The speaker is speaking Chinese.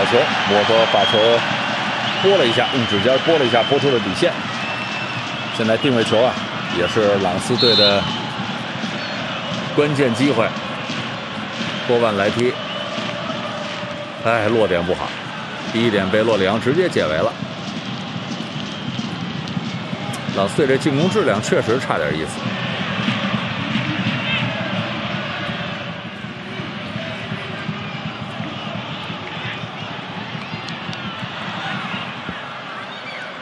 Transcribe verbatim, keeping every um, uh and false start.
球，摩托把球拨了一下，用指尖拨了一下，拨出了底线。现在定位球啊，也是朗斯队的关键机会。托万来踢，哎，落点不好，第一点被洛里昂直接解围了。朗斯队这进攻质量确实差点意思。